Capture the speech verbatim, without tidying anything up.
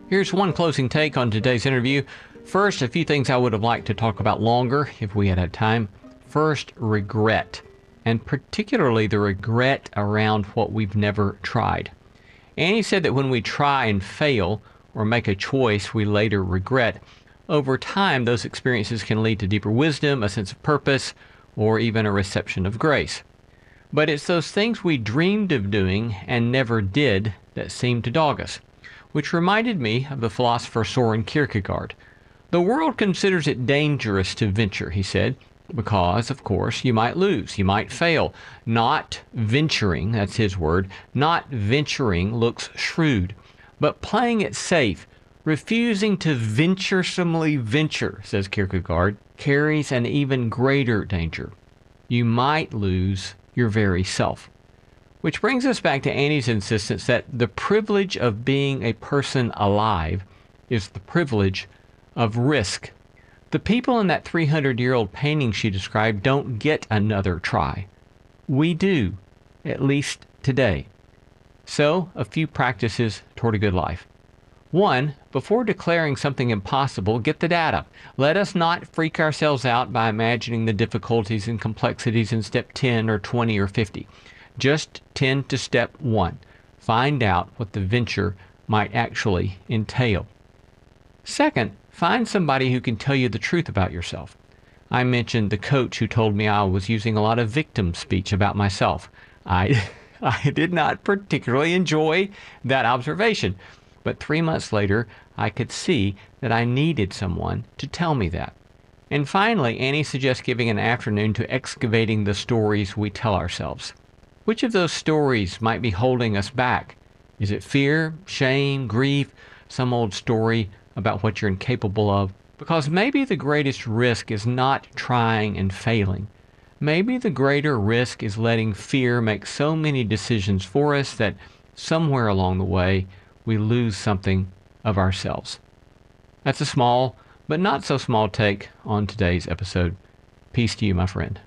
Here's one closing take on today's interview. First, a few things I would have liked to talk about longer if we had had time. First, regret, and particularly the regret around what we've never tried. Annie said that when we try and fail or make a choice we later regret, over time those experiences can lead to deeper wisdom, a sense of purpose, or even a reception of grace. But it's those things we dreamed of doing and never did that seem to dog us, which reminded me of the philosopher Soren Kierkegaard. The world considers it dangerous to venture, he said, because, of course, you might lose, you might fail. Not venturing, that's his word, not venturing looks shrewd, but playing it safe, refusing to venturesomely venture, says Kierkegaard, carries an even greater danger. You might lose your very self. Which brings us back to Annie's insistence that the privilege of being a person alive is the privilege of risk. The people in that three hundred year old painting she described don't get another try. We do, at least today. So, a few practices toward a good life. One, before declaring something impossible, get the data. Let us not freak ourselves out by imagining the difficulties and complexities in step ten or twenty or fifty. Just tend to step one. Find out what the venture might actually entail. Second, find somebody who can tell you the truth about yourself. I mentioned the coach who told me I was using a lot of victim speech about myself. I, I did not particularly enjoy that observation, but three months later, I could see that I needed someone to tell me that. And finally, Annie suggests giving an afternoon to excavating the stories we tell ourselves. Which of those stories might be holding us back? Is it fear, shame, grief, some old story about what you're incapable of? Because maybe the greatest risk is not trying and failing. Maybe the greater risk is letting fear make so many decisions for us that somewhere along the way we lose something of ourselves. That's a small, but not so small take on today's episode. Peace to you, my friend.